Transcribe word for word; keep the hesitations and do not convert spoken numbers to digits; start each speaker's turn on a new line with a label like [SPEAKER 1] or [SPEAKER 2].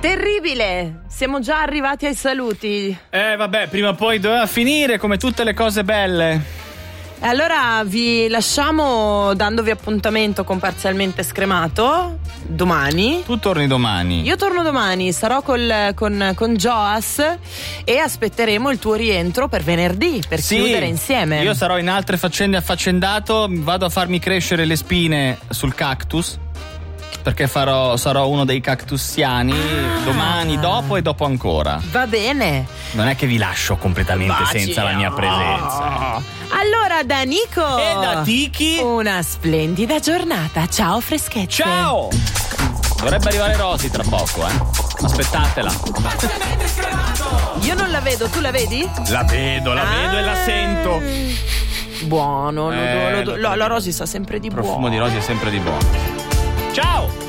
[SPEAKER 1] Terribile, siamo già arrivati ai saluti.
[SPEAKER 2] Eh vabbè, prima o poi doveva finire come tutte le cose belle.
[SPEAKER 1] Allora vi lasciamo dandovi appuntamento con Parzialmente Scremato domani.
[SPEAKER 2] Tu torni domani.
[SPEAKER 1] Io torno domani, sarò col, con, con Joas e aspetteremo il tuo rientro per venerdì, per
[SPEAKER 2] sì,
[SPEAKER 1] chiudere insieme.
[SPEAKER 2] Io sarò in altre faccende affaccendato, vado a farmi crescere le spine sul cactus, perché farò, sarò uno dei cactussiani ah. domani, dopo e dopo ancora.
[SPEAKER 1] Va bene.
[SPEAKER 2] Non è che vi lascio completamente Baci. senza la mia presenza.
[SPEAKER 1] Oh. Allora da Nico
[SPEAKER 2] e da Tiki
[SPEAKER 1] una splendida giornata. Ciao freschezze.
[SPEAKER 2] Ciao. Dovrebbe arrivare Rosy tra poco, eh. Aspettatela.
[SPEAKER 1] Io non la vedo, tu la vedi?
[SPEAKER 2] La vedo, la ah. vedo e la sento.
[SPEAKER 1] Buono,
[SPEAKER 2] eh,
[SPEAKER 1] lo, lo, lo, lo, la Rosy sa sempre di buono.
[SPEAKER 2] Il profumo di Rosy è sempre di buono. Ciao!